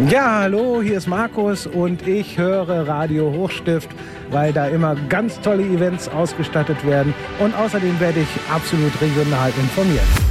Ja, hallo, hier ist Markus und ich höre Radio Hochstift, weil da immer ganz tolle Events ausgestattet werden und außerdem werde ich absolut regional informiert.